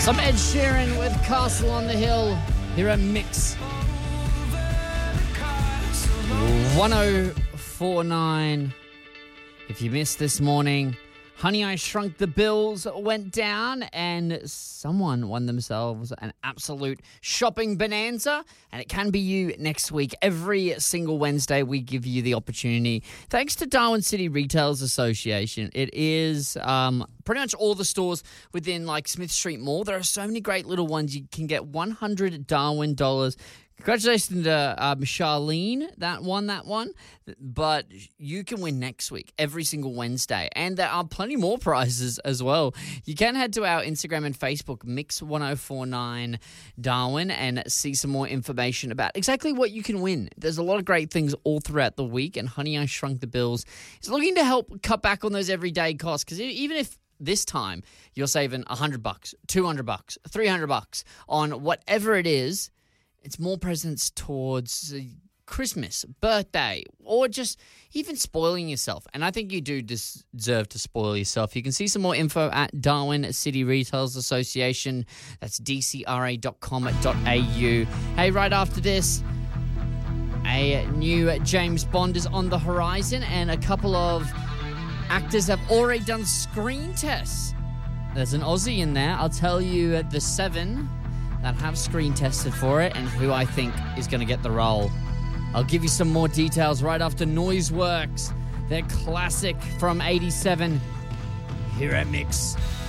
Some Ed Sheeran with Castle on the Hill here at Mix 1049. If you missed this morning, Honey, I Shrunk the Bills went down and someone won themselves an absolute shopping bonanza, and it can be you next week. Every single Wednesday we give you the opportunity, thanks to Darwin City Retailers Association. It is pretty much all the stores within like Smith Street Mall. There are so many great little ones. You can get 100 Darwin dollars. Congratulations to Charlene that won that one. But you can win next week, every single Wednesday. And there are plenty more prizes as well. You can head to our Instagram and Facebook, Mix1049 Darwin, and see some more information about exactly what you can win. There's a lot of great things all throughout the week, and Honey, I Shrunk the Bills is looking to help cut back on those everyday costs, because even if this time you're saving $100, $200, $300 on whatever it is, it's more presents towards Christmas, birthday, or just even spoiling yourself. And I think you do deserve to spoil yourself. You can see some more info at Darwin City Retailers Association. That's dcra.com.au. Hey, right after this, a new James Bond is on the horizon, and a couple of actors have already done screen tests. There's an Aussie in there. I'll tell you the 7 that have screen tested for it and who I think is going to get the role. I'll give you some more details right after Noiseworks, their classic from 87, here at Mix